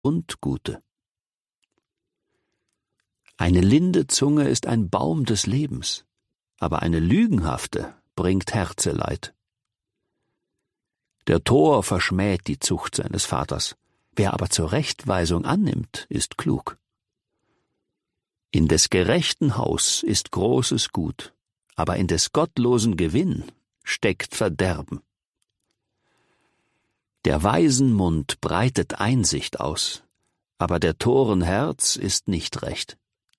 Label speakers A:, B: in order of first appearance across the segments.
A: und Gute. Eine linde Zunge ist ein Baum des Lebens, aber eine lügenhafte bringt Herzeleid. Der Tor verschmäht die Zucht seines Vaters, wer aber zur Rechtweisung annimmt, ist klug. In des gerechten Haus ist großes Gut, aber in des gottlosen Gewinn steckt Verderben. Der weisen Mund breitet Einsicht aus, aber der Toren Herz ist nicht recht.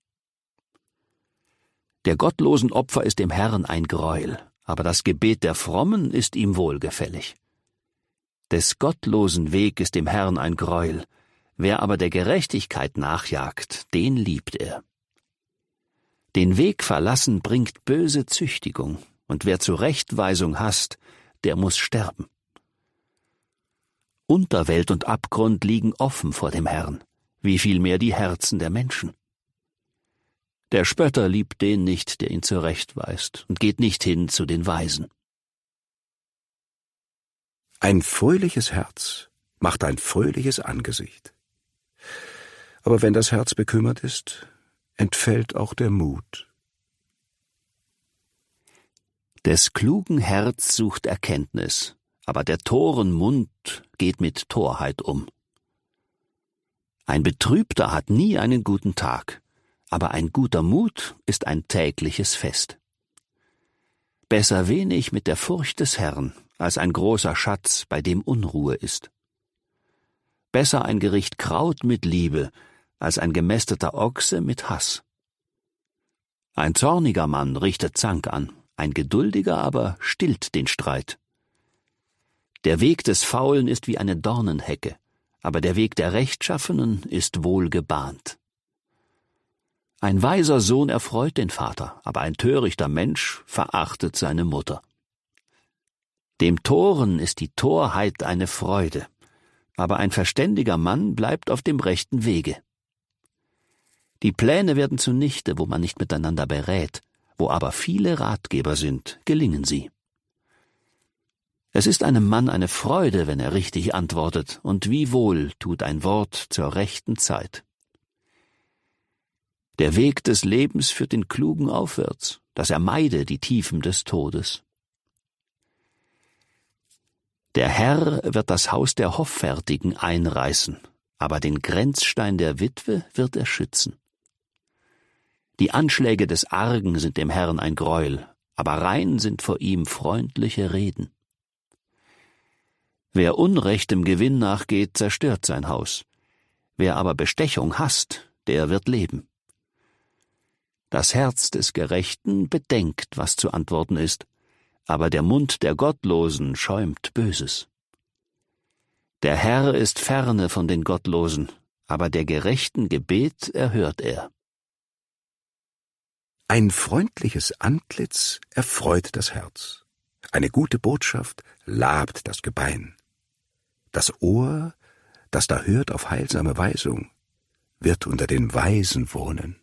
A: Der gottlosen Opfer ist dem Herrn ein Greuel, aber das Gebet der Frommen ist ihm wohlgefällig. Des gottlosen Weg ist dem Herrn ein Greuel, wer aber der Gerechtigkeit nachjagt, den liebt er. Den Weg verlassen bringt böse Züchtigung, und wer Zurechtweisung hasst, der muß sterben. Unterwelt und Abgrund liegen offen vor dem Herrn, wie viel mehr die Herzen der Menschen. Der Spötter liebt den nicht, der ihn zurechtweist, und geht nicht hin zu den Weisen.
B: Ein fröhliches Herz macht ein fröhliches Angesicht. Aber wenn das Herz bekümmert ist, entfällt auch der Mut.
A: Des klugen Herz sucht Erkenntnis, aber der Toren Mund geht mit Torheit um. Ein Betrübter hat nie einen guten Tag, aber ein guter Mut ist ein tägliches Fest. Besser wenig mit der Furcht des Herrn, als ein großer Schatz, bei dem Unruhe ist. Besser ein Gericht Kraut mit Liebe, als ein gemästeter Ochse mit Hass. Ein zorniger Mann richtet Zank an, ein geduldiger aber stillt den Streit. Der Weg des Faulen ist wie eine Dornenhecke, aber der Weg der Rechtschaffenen ist wohl gebahnt. Ein weiser Sohn erfreut den Vater, aber ein törichter Mensch verachtet seine Mutter. Dem Toren ist die Torheit eine Freude, aber ein verständiger Mann bleibt auf dem rechten Wege. Die Pläne werden zunichte, wo man nicht miteinander berät, wo aber viele Ratgeber sind, gelingen sie. Es ist einem Mann eine Freude, wenn er richtig antwortet, und wie wohl tut ein Wort zur rechten Zeit. Der Weg des Lebens führt den Klugen aufwärts, dass er meide die Tiefen des Todes. Der Herr wird das Haus der Hoffärtigen einreißen, aber den Grenzstein der Witwe wird er schützen. Die Anschläge des Argen sind dem Herrn ein Greuel, aber rein sind vor ihm freundliche Reden. Wer unrechtem Gewinn nachgeht, zerstört sein Haus. Wer aber Bestechung hasst, der wird leben. Das Herz des Gerechten bedenkt, was zu antworten ist, aber der Mund der Gottlosen schäumt Böses. Der Herr ist ferne von den Gottlosen, aber der Gerechten Gebet erhört er.
B: Ein freundliches Antlitz erfreut das Herz. Eine gute Botschaft labt das Gebein. Das Ohr, das da hört auf heilsame Weisung, wird unter den Weisen wohnen.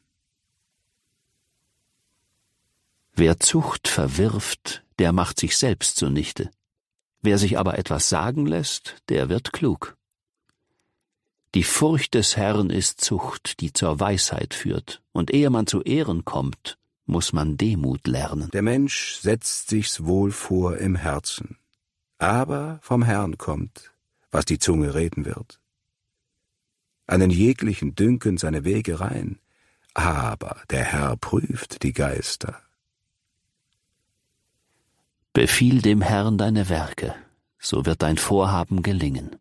A: Wer Zucht verwirft, der macht sich selbst zunichte. Wer sich aber etwas sagen lässt, der wird klug. Die Furcht des Herrn ist Zucht, die zur Weisheit führt, und ehe man zu Ehren kommt, muss man Demut lernen.
B: Der Mensch setzt sich's wohl vor im Herzen, aber vom Herrn kommt, was die Zunge reden wird. Einen jeglichen dünken seine Wege rein, aber der Herr prüft die Geister.
A: Befiehl dem Herrn deine Werke, so wird dein Vorhaben gelingen.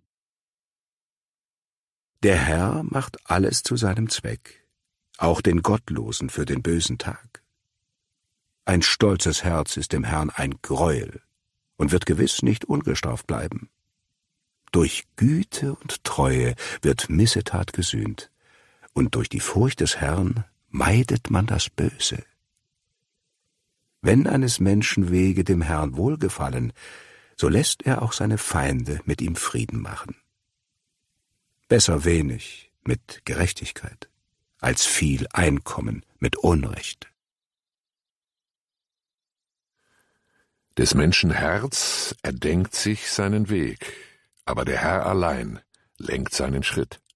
B: Der Herr macht alles zu seinem Zweck, auch den Gottlosen für den bösen Tag. Ein stolzes Herz ist dem Herrn ein Greuel und wird gewiss nicht ungestraft bleiben. Durch Güte und Treue wird Missetat gesühnt, und durch die Furcht des Herrn meidet man das Böse. Wenn eines Menschen Wege dem Herrn wohlgefallen, so lässt er auch seine Feinde mit ihm Frieden machen. Besser wenig mit Gerechtigkeit, als viel Einkommen mit Unrecht.
C: Des Menschen Herz erdenkt sich seinen Weg, aber der Herr allein lenkt seinen Schritt.